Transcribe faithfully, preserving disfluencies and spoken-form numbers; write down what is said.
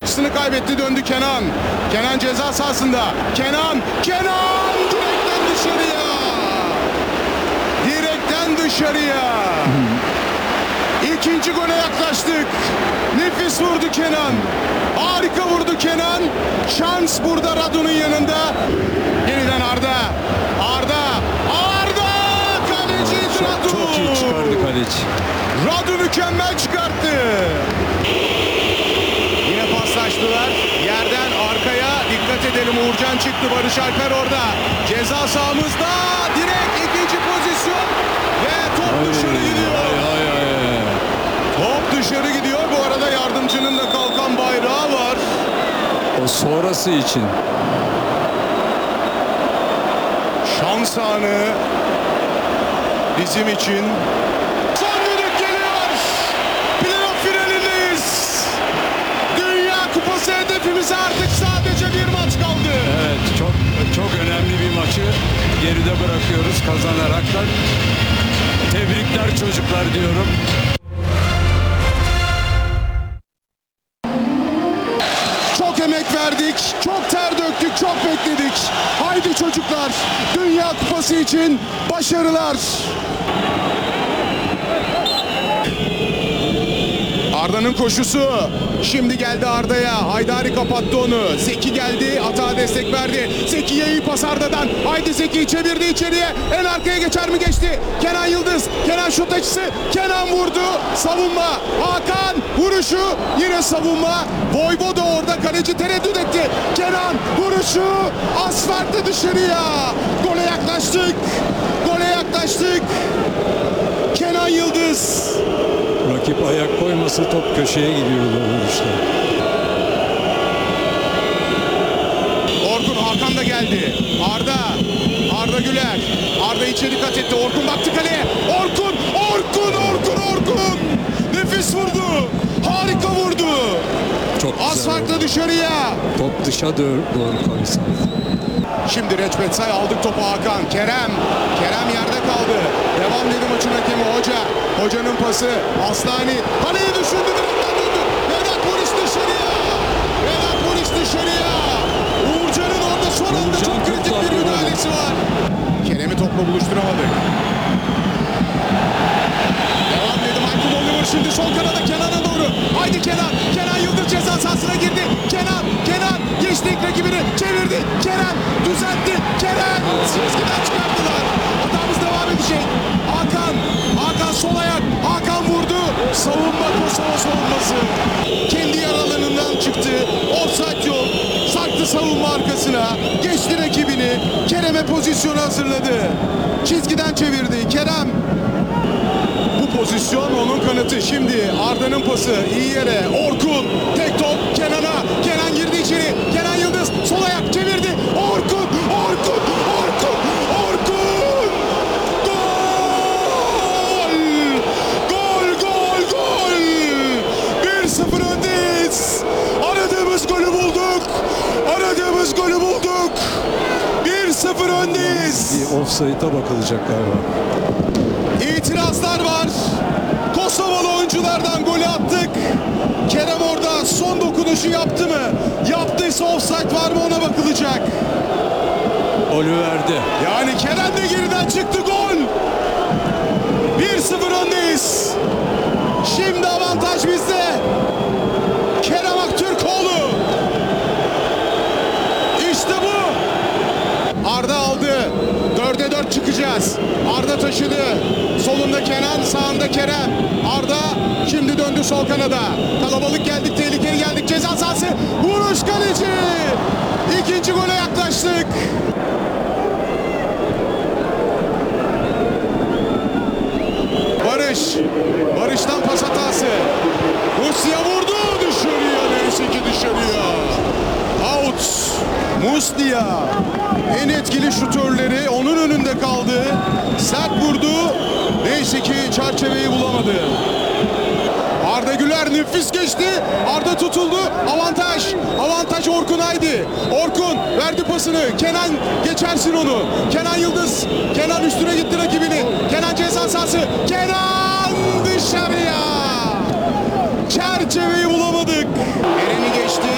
baskısını kaybetti, döndü Kenan. Kenan ceza sahasında. Kenan, Kenan direkten dışarıya. Direkten dışarıya. İkinci gole yaklaştık. Nefis vurdu Kenan. Harika vurdu Kenan. Şans burada Radu'nun yanında. Yeniden Arda. Arda. Arda. Kaleci Çok, Radu. çok iyi çıkardı kaleci. Radu mükemmel çıkarttı. Yine paslaştılar. Yerden arkaya dikkat edelim. Uğurcan çıktı. Barış Alper orada. Ceza sahamızda. Direkt ikinci pozisyon. Ve top Ay, dışarı gidiyor. ay, ay, ay. Top dışarı gidiyor. Bu arada yardımcının da kalkan bayrağı var. O sonrası için. Şans anı bizim için. Son düdük geliyor. Playoff finalindeyiz. Dünya Kupası hedefimize artık sadece bir maç kaldı. Evet, çok çok önemli bir maçı geride bırakıyoruz kazanarak da. Tebrikler çocuklar diyorum. Çok emek verdik, çok ter döktük, çok bekledik. Haydi çocuklar, Dünya Kupası için başarılar. Arda'nın koşusu. Şimdi geldi Arda'ya. Haydari kapattı onu. Zeki geldi. Atağa destek verdi. Zeki'ye iyi pas Arda'dan. Haydi Zeki çevirdi içeriye. En arkaya geçer mi geçti? Kenan Yıldız. Kenan şut açısı. Kenan vurdu. Savunma. Hakan vuruşu. Yine savunma. Voyvoda orada. Kaleci tereddüt etti. Kenan vuruşu. Asfaltla dışarıya. Gole yaklaştık. Gole yaklaştık. Kenan Yıldız. Rakip ayak koymasa top köşeye gidiyordu o vuruşta. Orkun, Hakan da geldi. Arda. Arda Güler. Arda içeri kat etti. Orkun baktı kaleye. Orkun. Orkun. Orkun. Orkun. Nefis vurdu. Harika vurdu. Çok güzel Asfaltla oldu. dışarıya. Top dışa doğru, doğru koysa. Şimdi Reçbet Say aldık topu Hakan. Kerem. Kerem yerde kaldı. Devam dedi maçın hakemi Hoca. Hocanın pası. Aslani. Kaleyi düşündü. Direkten döndü. Vedat Polis dışarıya. Vedat Polis dışarıya. Uğurcan'ın orada son anda Uğurcan çok kritik bir kurtardı. müdahalesi var. Kerem'i topla buluşturamadık. Devam dedi Michael Oliver şimdi sol kanada Kenan'a doğru. Haydi Kenan. Kenan Yıldız ceza sahasına girdi. Kenan. Kenan. Geçti ilk rakibini. Çevirdi. Kerem. Düzeltti. Kerem. Çizgiden çıkarttılar. Hatamız devam edecek. Hakan. Hakan sol ayak. Hakan vurdu. Savunma Kosova savunması. Kendi yer alanından çıktı. Offside yok. Sarktı savunma arkasına. Geçti rakibini. Kerem'e pozisyonu hazırladı. Çizgiden çevirdi. Kerem. Bu pozisyon onun kanıtı. Şimdi Arda'nın pası iyi yere. Orkun tek top Kenan'a. Kenan girdi içeri. Kenan Yıldız sol ayak çevirdi. Orkun, Orkun, Orkun, Orkun. Gol! Gol, gol, gol! bir sıfır öndeyiz. Aradığımız golü bulduk. Aradığımız golü bulduk. bir sıfır öndeyiz. Bir offside'a bakılacak galiba. İtirazlar var. Kosovalı oyunculardan golü attık. Kerem orada son dokunuşu yaptı mı? Yaptıysa offside var mı ona bakılacak. Golü verdi. Yani Kerem de geriden çıktı, gol. bir sıfır öndeyiz. Şimdi avantaj bizde. Kerem Aktürkoğlu. İşte bu. Arda aldı. dörde dört çıkacağız. Arda taşıdı. Solunda Kenan, sağında Kerem. Arda şimdi döndü sol kanada. Kalabalık geldik, tehlikeli geldik. Ceza sahası. Vuruş kaleci. İkinci gole yaklaştık. Barış. Barış'tan pas hatası. Rusya vurdu. Dışarıya. Neyse ki dışarıya. Out. Muslia. En etkili şutörleri onun önünde kaldı. Sert vurdu. Neyse ki çerçeveyi bulamadı. Arda Güler nefis geçti. Arda tutuldu. Avantaj. Avantaj Orkun haydi. Orkun verdi pasını. Kenan geçersin onu. Kenan Yıldız. Kenan üstüne gitti rakibini. Kenan ceza sahası. Kenan dışarıya. Çerçeveyi bulamadık. Eren'i geçti.